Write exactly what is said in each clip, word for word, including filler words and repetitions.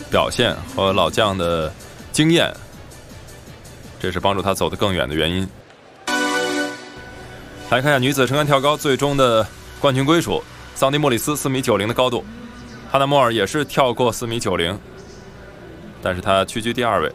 表现和老将的经验，这是帮助他走得更远的原因。来看一下女子撑杆跳高最终的冠军归属，桑迪莫里斯四米九零的高度，哈娜莫尔也是跳过四米九零，但是他屈居第二位。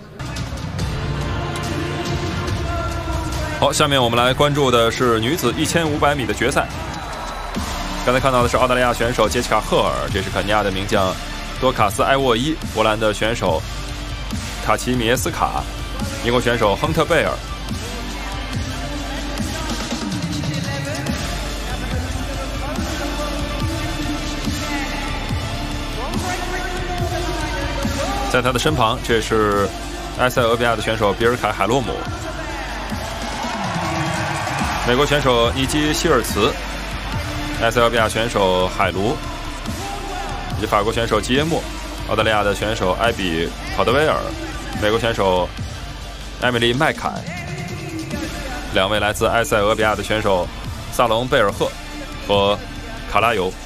好，下面我们来关注的是女子一千五百米的决赛。刚才看到的是澳大利亚选手杰西卡·赫尔，这是肯尼亚的名将多卡斯·埃沃伊，波兰的选手卡奇米耶斯卡，英国选手亨特·贝尔。在他的身旁，这是埃塞俄比亚的选手比尔凯·海洛姆，美国选手尼基·希尔茨，埃塞俄比亚选手海卢，以及法国选手吉耶莫，澳大利亚的选手埃比·考德威尔，美国选手艾米丽·麦凯，两位来自埃塞俄比亚的选手萨隆·贝尔赫和卡拉尤。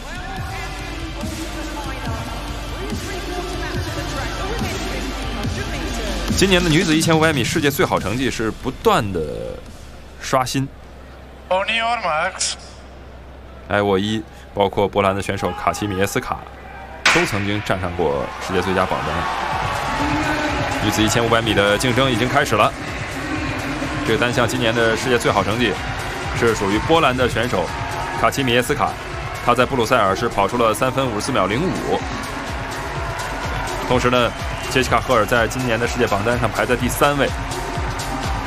今年的女子一千五百米世界最好成绩是不断的刷新。埃沃伊，包括波兰的选手卡奇米耶斯卡，都曾经站上过世界最佳榜单。女子一千五百米的竞争已经开始了。这个单项今年的世界最好成绩是属于波兰的选手卡奇米耶斯卡，她在布鲁塞尔是跑出了三分五十四秒零五。同时呢，杰西卡·赫尔在今年的世界榜单上排在第三位，